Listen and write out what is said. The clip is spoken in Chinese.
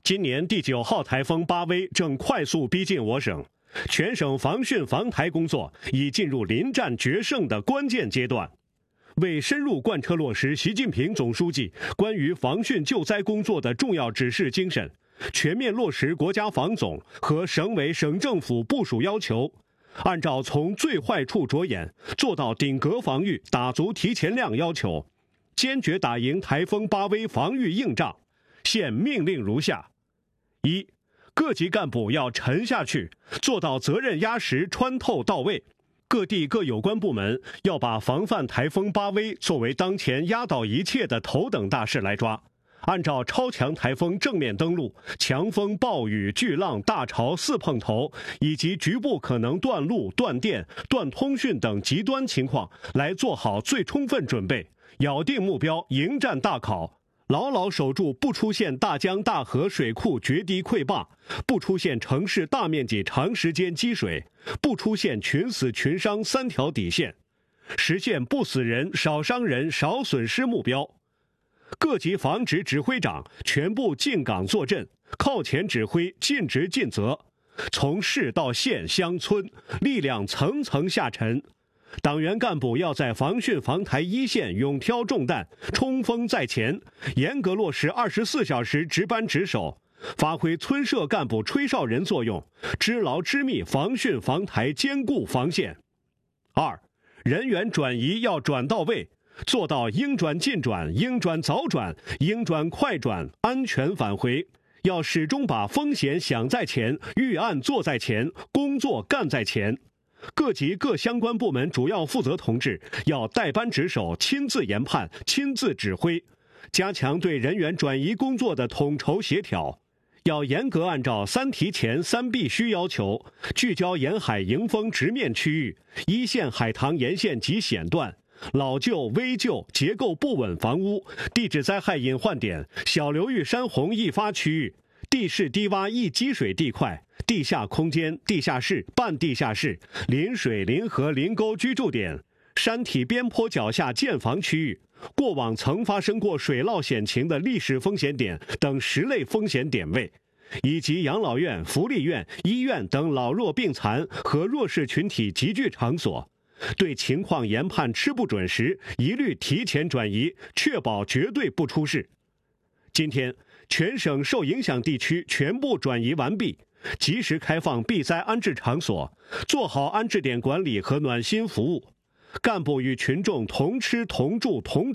今年第9号台风巴威正快速逼近我省，全省防汛防台工作已进入临战决胜的关键阶段。为深入贯彻落实习近平总书记关于防汛救灾工作的重要指示精神，全面落实国家防总和省委省政府部署要求，按照从最坏处着眼，做到顶格防御、打足提前量要求，坚决打赢台风巴威防御硬仗。现命令如下：一、各级干部要沉下去，做到责任压实、穿透到位。各地各有关部门要把防范台风巴威作为当前压倒一切的头等大事来抓，按照超强台风正面登陆、强风、暴雨、巨浪、大潮4碰头以及局部可能断路、断电、断通讯等极端情况来做好最充分准备，咬定目标，迎战大考，牢牢守住不出现大江大河水库决堤溃坝，不出现城市大面积长时间积水，不出现群死群伤3条底线，实现不死人、少伤人、少损失目标。各级防指指挥长全部进岗坐镇，靠前指挥，尽职尽责，从市到县乡村，力量层层下沉。党员干部要在防汛防台一线勇挑重担，冲锋在前，严格落实24小时值班值守，发挥村社干部吹哨人作用，织牢织密防汛防台坚固防线。二、人员转移要转到位，做到应转尽转、应转早转、应转快转，安全返回。要始终把风险想在前，预案做在前，工作干在前。各级各相关部门主要负责同志要带班值守，亲自研判，亲自指挥，加强对人员转移工作的统筹协调。要严格按照3提前3必须要求，聚焦沿海迎风直面区域、一线海塘沿线及险段、老旧、危旧、结构不稳房屋、地质灾害隐患点、小流域山洪易发区域、地势低洼易积水地块、地下空间、地下室、半地下室、临水、临河、临沟居住点、山体边坡脚下建房区域、过往曾发生过水涝险情的历史风险点等10类风险点位，以及养老院、福利院、医院等老弱病残和弱势群体集聚场所，对情况研判吃不准时，一律提前转移，确保绝对不出事。今天，全省受影响地区全部转移完毕，及时开放避灾安置场所，做好安置点管理和暖心服务。干部与群众同吃同住同